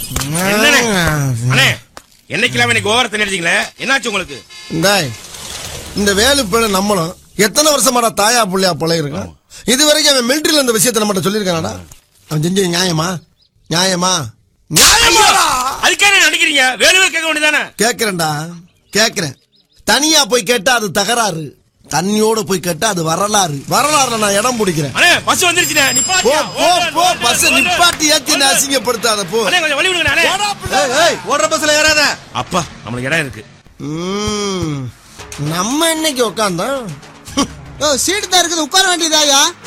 அண்ணே என்னைக்கெல்லாம் இன்னைக்கு ஓவரத்தை நினைச்சீங்களே, என்னாச்சு உங்களுக்கு? இந்த வேலு பேரு நம்மளும் எத்தனை வருஷமாடா தாயா புள்ளையா பழகிருக்கான். இது வரைக்கும் அவன் மிலிட்டரியில இந்த விஷயத்தை நம்மகிட்ட சொல்லியிருக்கானடா. அவன் செஞ்சது நியாயமா? நியாயமா? அதுக்கே நினைக்கிறீங்க? வேலுவே கேட்க வேண்டியதானே? கேட்கிறேன்டா, கேட்கிறேன். தனியா போய் கேட்டா அது தகராறு, தண்ணியோட போய் கேட்டா அது வரலாறு. வரலாறுல நான் இடம் பிடிக்கிறேன். பஸ் வந்துருச்சு, பஸ் நிப்பாட்டி ஏத்தி அசிங்கப்படுத்தாத போ. ஓடுற பஸ்ல ஏறாத. அப்பா நம்மளுக்கு இடம் இருக்கு. நம்ம இன்னைக்கு உட்காந்தோம். சீட்டு தான் இருக்குது, உட்கார வேண்டியதாயா?